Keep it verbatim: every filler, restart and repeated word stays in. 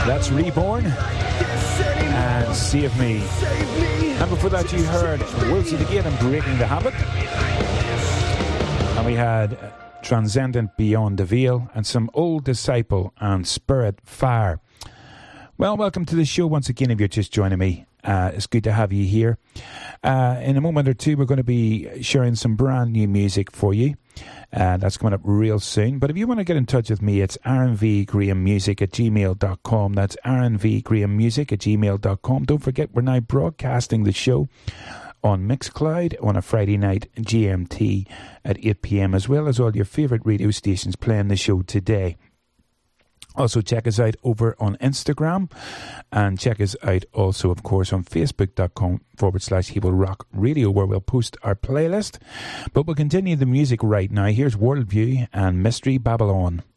That's Reborn and Save Me. And before that you heard Wolves of the Gate and Breaking the Habit. And we had Transcendent Beyond the Veil and some Old Disciple and Spirit Fire. Well, welcome to the show once again if you're just joining me. Uh, it's good to have you here. Uh, in a moment or two, we're going to be sharing some brand new music for you. Uh, that's coming up real soon. But if you want to get in touch with me, it's r n v graham music at gmail dot com. That's r n v graham music at gmail dot com. Don't forget, we're now broadcasting the show on Mixcloud on a Friday night G M T at eight p.m. as well as all your favourite radio stations playing the show today. Also check us out over on Instagram and check us out also, of course, on facebook.com forward slash Hebel Rock Radio, where we'll post our playlist. But we'll continue the music right now. Here's Worldview and Mystery Babylon.